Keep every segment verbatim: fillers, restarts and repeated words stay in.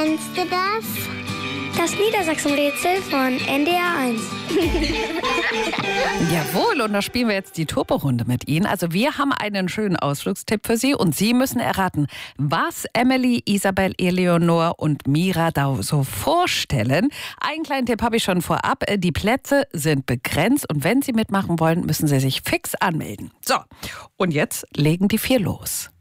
Kennst du das? Das Niedersachsen-Rätsel von N D R eins. Jawohl, und da spielen wir jetzt die Turbo-Runde mit Ihnen. Also wir haben einen schönen Ausflugstipp für Sie und Sie müssen erraten, was Emily, Isabel, Eleonor und Mira da so vorstellen. Einen kleinen Tipp habe ich schon vorab. Die Plätze sind begrenzt und wenn Sie mitmachen wollen, müssen Sie sich fix anmelden. So, und jetzt legen die vier los.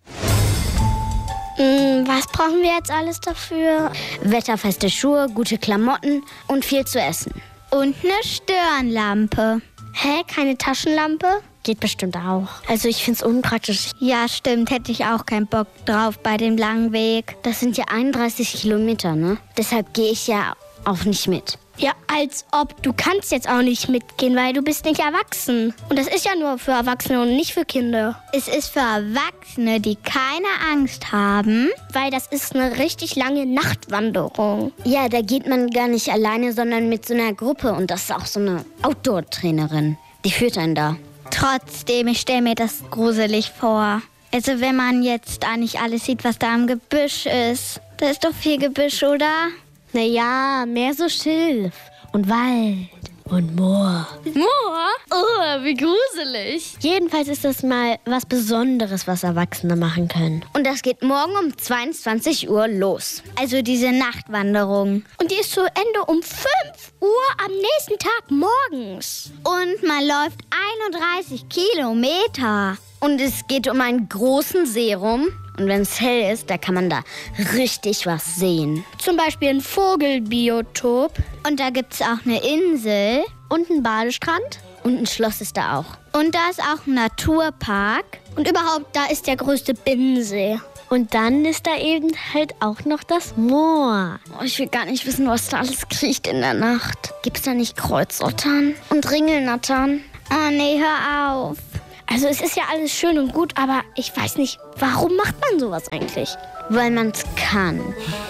Was brauchen wir jetzt alles dafür? Wetterfeste Schuhe, gute Klamotten und viel zu essen. Und eine Stirnlampe. Hä, keine Taschenlampe? Geht bestimmt auch. Also ich find's unpraktisch. Ja, stimmt. Hätte ich auch keinen Bock drauf bei dem langen Weg. Das sind ja einunddreißig Kilometer, ne? Deshalb gehe ich ja auch nicht mit. Ja, als ob. Du kannst jetzt auch nicht mitgehen, weil du bist nicht erwachsen. Und das ist ja nur für Erwachsene und nicht für Kinder. Es ist für Erwachsene, die keine Angst haben, weil das ist eine richtig lange Nachtwanderung. Ja, da geht man gar nicht alleine, sondern mit so einer Gruppe. Und das ist auch so eine Outdoor-Trainerin. Die führt einen da. Trotzdem, ich stelle mir das gruselig vor. Also wenn man jetzt da nicht alles sieht, was da im Gebüsch ist. Da ist doch viel Gebüsch, oder? Naja, mehr so Schilf und Wald und Moor. Moor? Oh, wie gruselig. Jedenfalls ist das mal was Besonderes, was Erwachsene machen können. Und das geht morgen um zweiundzwanzig Uhr los. Also diese Nachtwanderung. Und die ist zu Ende um fünf Uhr am nächsten Tag morgens. Und man läuft einunddreißig Kilometer. Und es geht um einen großen See rum. Und wenn es hell ist, da kann man da richtig was sehen. Zum Beispiel ein Vogelbiotop. Und da gibt es auch eine Insel. Und einen Badestrand. Und ein Schloss ist da auch. Und da ist auch ein Naturpark. Und überhaupt, da ist der größte Binnensee. Und dann ist da eben halt auch noch das Moor. Oh, ich will gar nicht wissen, was da alles kriecht in der Nacht. Gibt's da nicht Kreuzottern und Ringelnattern? Oh nee, hör auf. Also es ist ja alles schön und gut, aber ich weiß nicht, warum macht man sowas eigentlich? Weil man es kann.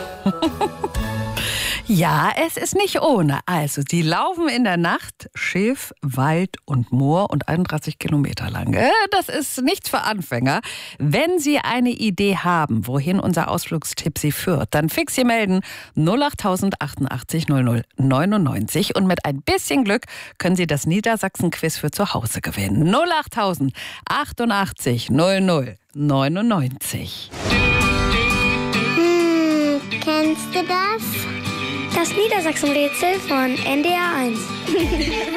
Ja, es ist nicht ohne. Also, sie laufen in der Nacht Schilf, Wald und Moor und einunddreißig Kilometer lang. Das ist nichts für Anfänger. Wenn Sie eine Idee haben, wohin unser Ausflugstipp Sie führt, dann fix Sie melden null acht achtundachtzig null null neunundneunzig und mit ein bisschen Glück können Sie das Niedersachsen-Quiz für zu Hause gewinnen. null acht achtundachtzig null null neunundneunzig. Hm, kennst du das? Das Niedersachsen-Rätsel von N D R eins.